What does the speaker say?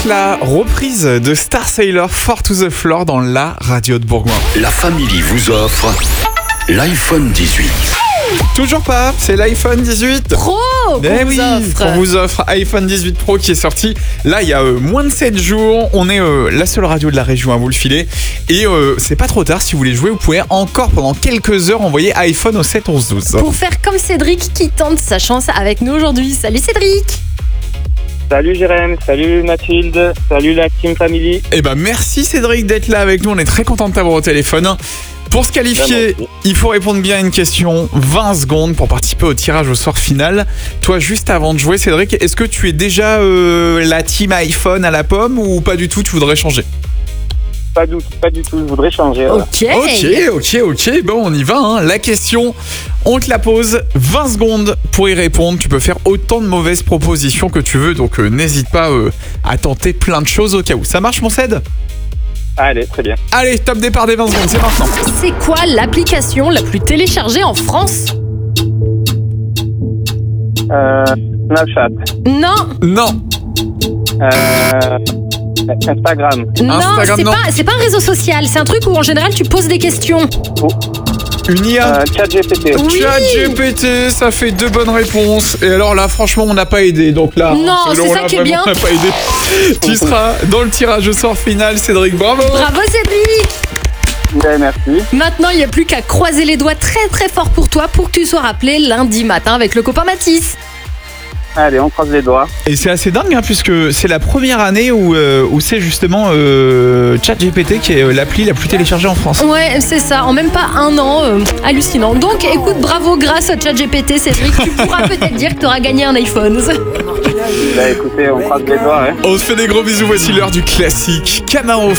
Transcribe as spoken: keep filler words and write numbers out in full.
avec la reprise de Star Sailor Four to the Floor dans la radio de Bourgoin. La Family vous offre l'iPhone dix-huit. Toujours pas, c'est l'iPhone dix-huit Pro qu'on Eh vous oui, offre. qu'on vous offre iPhone dix-huit Pro qui est sorti là il y a euh, moins de sept jours. On est euh, la seule radio de la région à vous le filer. Et euh, c'est pas trop tard, si vous voulez jouer, vous pouvez encore pendant quelques heures envoyer iPhone au sept onze douze. Pour faire comme Cédric qui tente sa chance avec nous aujourd'hui. Salut Cédric. Salut Jérém, salut Mathilde, salut la Team Family. Eh ben merci Cédric d'être là avec nous, on est très content de t'avoir au téléphone. Pour se qualifier, Vraiment. il faut répondre bien à une question, vingt secondes pour participer au tirage au sort final. Toi, juste avant de jouer, Cédric, est-ce que tu es déjà euh, la team iPhone à la pomme ou pas du tout, tu voudrais changer? Pas du, pas du tout, je voudrais changer. Voilà. Ok. Ok, ok, ok, bon on y va, hein. La question, on te la pose, vingt secondes pour y répondre. Tu peux faire autant de mauvaises propositions que tu veux, donc euh, n'hésite pas euh, à tenter plein de choses au cas où. Ça marche mon Céd? Allez, très bien. Allez, top départ des vingt secondes, c'est maintenant. C'est quoi l'application la plus téléchargée en France? Euh, Snapchat, Non, Non, euh, Instagram, non, Instagram, c'est non. pas, c'est pas un réseau social. C'est un truc où en général tu poses des questions. une I A. euh, ChatGPT. Oui. ChatGPT, ça fait deux bonnes réponses. Et alors là, franchement, on n'a pas aidé. Donc là, Non, selon c'est ça là, qui est vraiment, bien. on n'a pas aidé. Tu seras dans le tirage au sort final, Cédric. Bravo. Bravo Cédric. Ouais, merci. Maintenant, il n'y a plus qu'à croiser les doigts très très fort pour toi pour que tu sois rappelé lundi matin avec le copain Mathis. Allez, on croise les doigts. Et c'est assez dingue, hein, puisque c'est la première année où, euh, où c'est justement euh, ChatGPT qui est euh, l'appli la plus téléchargée en France. Ouais, c'est ça, en même pas un an, euh, hallucinant. Donc écoute, bravo, grâce à ChatGPT, Cédric, tu pourras peut-être dire que tu auras gagné un iPhone. Bah écoutez, on croise les doigts, hein. On se fait des gros bisous. Voici l'heure du classique Camaro